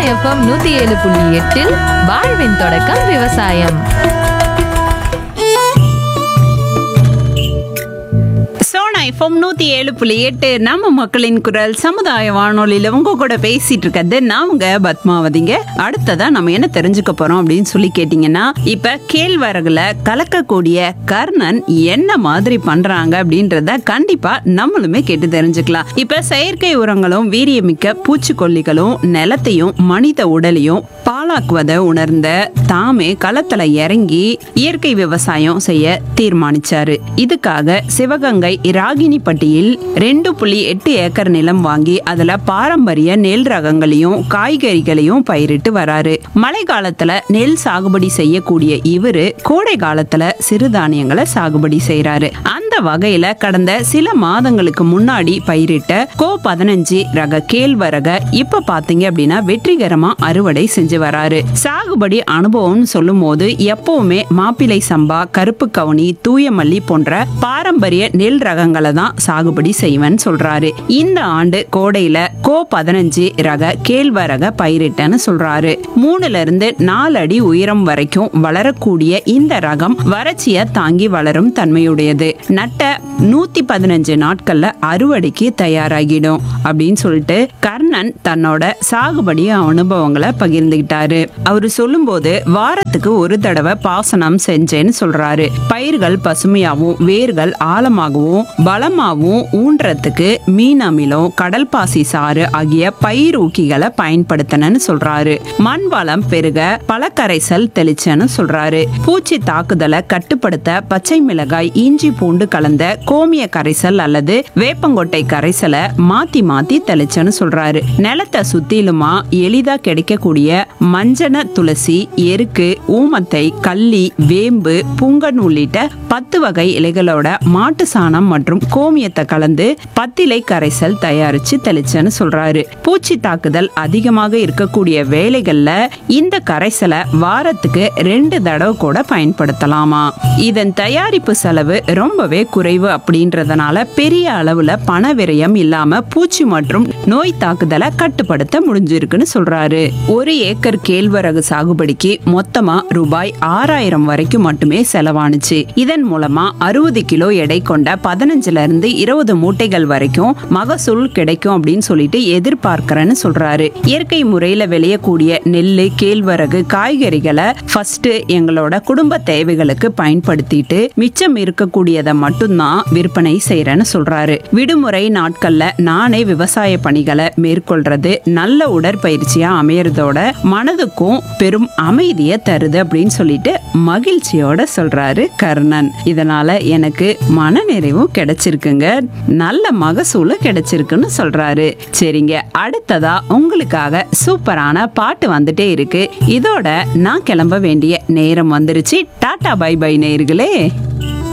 FM 107.8 வாழ்வின் தொடக்கம் விவசாயம். சோனா எஃப்எம் 107.8 நம்ம மக்களின் குரல் சமுதாய வானொலியில உங்க கூட பேசிட்டு இருக்கிறது நான் உங்க பத்மாவதிங்க. அடுத்ததா நம்ம என்ன தெரிஞ்சுக்க போறோம் அப்படின்னு சொல்லி கேட்டீங்கன்னா, இப்ப கேழ்வரகுல கலக்கக்கூடிய கர்ணன் என்ன மாதிரி பண்றாங்க அப்படின்றத கண்டிப்பா நம்மளுமே கேட்டு தெரிஞ்சுக்கலாம். இப்ப செயற்கை உரங்களும் வீரியமிக்க பூச்சிக்கொல்லிகளும் நிலத்தையும் மனித உடலையும் பாழாக்குவதை உணர்ந்த தாமே களத்துல இறங்கி இயற்கை விவசாயம் செய்ய தீர்மானிச்சாரு. இதுக்காக சிவகங்கை ராகினிப்பட்டியில் 2.8 ஏக்கர் நிலம் வாங்கி அதுல பாரம்பரிய நெல் ரகங்களையும் காய்கறிகளையும் பயிரிட்டு வராரு. மழை காலத்துல நெல் சாகுபடி செய்யக்கூடிய இவரு கோடை காலத்துல சிறுதானியங்களை சாகுபடி செய்யறாரு. அந்த வகையில கடந்த சில மாதங்களுக்கு முன்னாடி பயிரிட்ட கோ 15 ரக கேழ்வரக இப்ப பாத்தீங்க அப்படின்னா வெற்றிகரமா அறுவடை செஞ்சு வராரு. சாகுபடி அனுபவம்னு சொல்லும் போது எப்பவுமே மாப்பிளை சம்பா, கருப்பு கவுனி, தூயமல்லி போன்ற பாரம்பரிய நெல் ரகங்களை தான் சாகுபடி செய்வேன்னு சொல்றாரு. இந்த ஆண்டு கோடையில கோ 15 ரக கேழ்வரக பயிரிட்டன்னு சொல்றாரு. 3-4 அடி உயரம் வரைக்கும் வளரக்கூடிய இந்த ரகம் வறட்சிய தாங்கி வளரும் தன்மையுடையது. நட்ட 115 நாட்கள்ல அறுவடைக்கு தயாராகிடும் அப்படின்னு சொல்லிட்டு கர்ணன் தன்னோட சாகுபடி அனுபவங்களை பகிர்ந்துகிட்டாரு. அவரு சொல்லும் போது வாரத்துக்கு ஒரு தடவை பாசனம் செஞ்சேன்னு சொல்றாரு. பயிர்கள் பசுமையாகவும் வேர்கள் ஆழமாகவும் பலமாகவும் ஊன்றதுக்கு மீன் அமிலம், கடல் பாசி சாறு ஆகிய பயிர் ஊக்கிகளை பயன்படுத்தணும்னு சொல்றாரு. மண் வளம் பெருக பழக்கரைசல் தெளிச்சன்னு சொல்றாரு. பூச்சி தாக்குதலை கட்டுப்படுத்த பச்சை மிளகாய், இஞ்சி பூண்டு கலந்த கோமிய கரைசல் அல்லது வேப்பங்கொட்டை கரைசலை மாத்தி மாத்தி தெளிச்சன்னு சொல்றாரு. நிலத்தை சுத்திலுமா எளிதா கிடைக்கக்கூடிய மஞ்சன துளசி, எருக்கு, ஊமத்தை, கள்ளி, வேம்பு, புங்கன் உள்ளிட்ட 10 வகை இலைகளோட மாட்டு சாணம் மற்றும் கோமியத்தை கலந்து பத்திலை கரைசல் தயாரிச்சு தெளிச்சன்னு சொல்றாரு. பூச்சி தாக்குதல் அதிகமாக இருக்கக்கூடிய வேலைகள்ல இந்த கரைசலை வாரத்துக்கு 2 தடவை கூட பயன்படுத்தலாமா. இதன் தயாரிப்பு செலவு ரொம்பவே குறைவு அப்படின்றதுனால பெரிய அளவுல பண விரயம் இல்லாம பூச்சி மற்றும் நோய் தாக்குதலை கட்டுப்படுத்த முடிஞ்சிருக்குன்னு சொல்றாரு. 1 ஏக்கர் கேழ்வரகு சாகுபடிக்கு மொத்தமா ரூபாய் 6000 வரைக்கும் மட்டுமே செலவானுச்சு. இதன் மூலமா 60 கிலோ எடை கொண்ட 15-20 மூட்டைகள் வரைக்கும் மகசூல் கிடைக்கும் அப்படின்னு சொல்லிட்டு எதிர்பார்க்கிறேன்னு சொல்றாரு. இயற்கை முறையில விளையக்கூடிய நெல்லு, கேழ்வரகு, காய்கறிகளை ஃபர்ஸ்ட் எங்களோட குடும்ப தேவைகளுக்கு பயன்படுத்திட்டு மிச்சம் இருக்கக்கூடியதை மட்டும்தான் விற்பனை செய்யறேன்னு சொல்றாரு. விடுமுறை நாட்கள்ல நானே விவசாய பணிகளை மேற்கொள்றது நல்ல உடற்பயிற்சியா அமையறதோட மனதுக்கும் பெரும் அமைதியை தருது அப்படின்னு சொல்லிட்டு மகிழ்ச்சியோட சொல்றாரு கர்ணன். இதனால எனக்கு மன நிறைவும் கிடைச்சிருக்குங்க, நல்ல மகசூலும் கிடைச்சிருக்குன்னு சொல்றாரு. சரிங்க, அடுத்ததா உங்களுக்காக சூப்பரான பாட்டு வந்துட்டே இருக்கு. இதோட நான் கிளம்ப வேண்டிய நேரம் வந்துருச்சு. டாடா பை பை நேயர்களே.